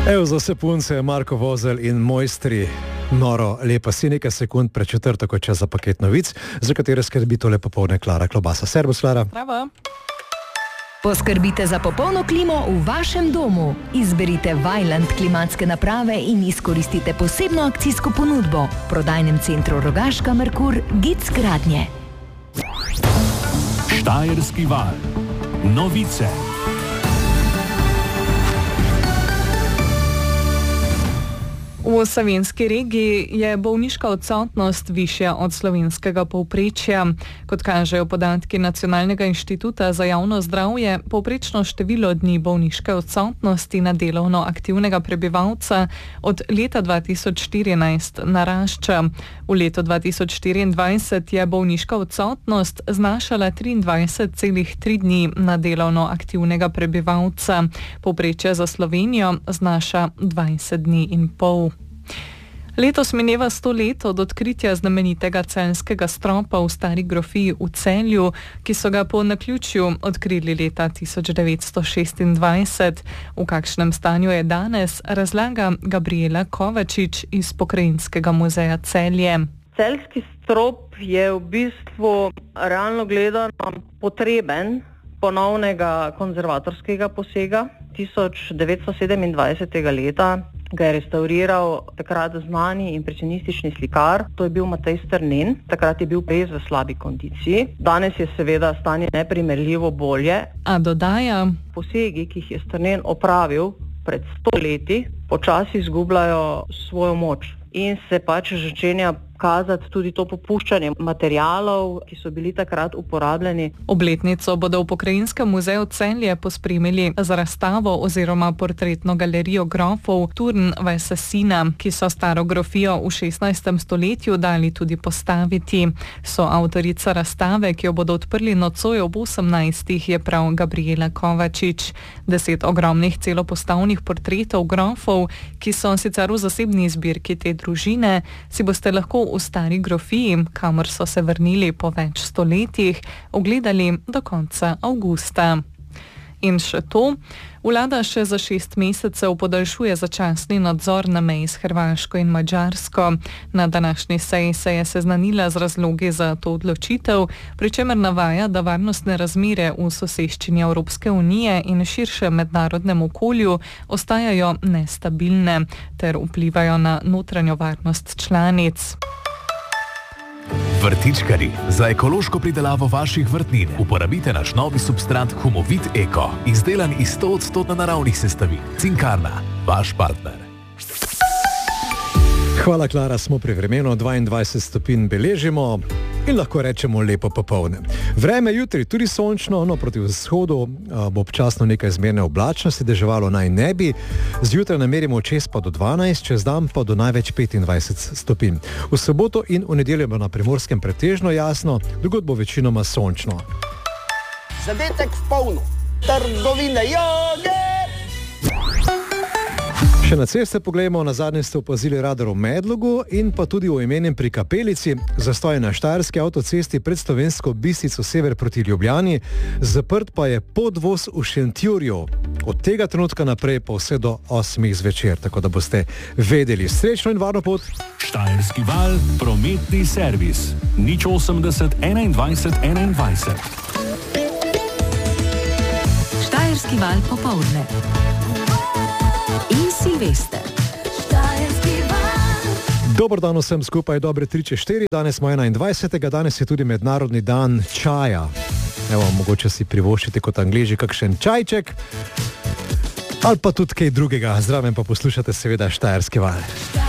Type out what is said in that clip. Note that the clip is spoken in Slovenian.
Evo za vse punce, Marko Vozelj in mojstri. Noro, lepa si nekaj sekund pred četrtako čas za paket novic, za katere skrbi tole popoldne Klara Klobasa. Servus, Klara. Bravo. Poskrbite za popolno klimo v vašem domu. Izberite Vaillant klimatske naprave in izkoristite posebno akcijsko ponudbo. V prodajnem centru Rogaška Merkur Gic Gradnje. Štajerski val. Novice. V savinjski regiji je bolniška odsotnost višja od slovenskega povprečja. Kot kažejo podatki Nacionalnega inštituta za javno zdravje, povprečno število dni bolniške odsotnosti na delovno aktivnega prebivalca od leta 2014 narašča. V letu 2024 je bolniška odsotnost znašala 23,3 dni na delovno aktivnega prebivalca. Povprečje za Slovenijo znaša 20 dni in pol. Letos mineva 100 let od odkritja znamenitega celjskega stropa v Stari grofiji v Celju, ki so ga po naključju odkrili leta 1926. V kakšnem stanju je danes, razlaga Gabriela Kovačič iz Pokrajinskega muzeja Celje. Celjski strop je v bistvu realno gledano potreben ponovnega konzervatorskega posega. 1927. leta ga je restauriral takrat znani impresionistični slikar, to je bil Matej Strnin. Takrat je bil res v slabi kondiciji. Danes je seveda stanje neprimerljivo bolje. A dodaja, posegi, ki jih je Strnin opravil pred 100 leti, počasi izgubljajo svojo moč in se pač začenja kazati tudi to popuščanje materialov, ki so bili takrat uporabljeni. Obletnico bodo v Pokrajinskem muzeju Celje pospremili z razstavo oziroma portretno galerijo grofov Turn Vajsasina, ki so staro grofijo v 16. stoletju dali tudi postaviti. So avtorica razstave, ki jo bodo odprli nocoj ob 18. je prav Gabriela Kovačič. 10 ogromnih celopostavnih portretov grofov, ki so sicer v zasebni zbirki te družine, si boste lahko v Stari grofiji, kamor so se vrnili po več stoletjih, ogledali do konca avgusta. In še to, vlada še za 6 mesecev podaljšuje začasni nadzor na meji s Hrvaško in Madžarsko. Na današnji seji se je seznanila z razlogi za to odločitev, pri čemer navaja, da varnostne razmere v soseščini Evropske unije in širšem mednarodnem okolju ostajajo nestabilne ter vplivajo na notranjo varnost članic. Vrtičkarji, za ekološko pridelavo vaših vrtnin uporabite naš novi substrat Humovit Eko, izdelan iz 100% naravnih sestavin. Cinkarna, vaš partner. Hvala, Klara, smo pri vremenu, 22 stopinj beležimo in lahko rečemo lepo popoldne. Vreme jutri tudi sončno, no proti vzhodu bo občasno nekaj zmerne oblačnosti, deževalo naj ne bi. Zjutraj namerimo čez pa do 12, čez dan pa do največ 25 stopinj. V soboto in v nedeljo bo na Primorskem pretežno jasno, drugod bo večinoma sončno. Zadetek v polno, trgovine joge! Še na ceste pogledamo, na zadnje ste opazili radar v Medlogu in pa tudi v Imenem pri Kapelici, zastoj na Štajerski avtocesti pred Slovensko Bistrico sever proti Ljubljani, zaprt pa je podvoz v Šentjurju. Od tega trenutka naprej pa vse do 8 zvečer, tako da boste vedeli. Srečno in varno pot! Štajerski val, prometni servis. 080 21 21. Štajerski val popoldne. In Silvester. Dober dan vsem skupaj, dobre 3-4, danes smo 21. Danes je tudi mednarodni dan čaja. Evo, mogoče si privoščite kot Angleži kakšen čajček ali pa tudi kaj drugega. Zraven pa poslušate seveda Štajerski val.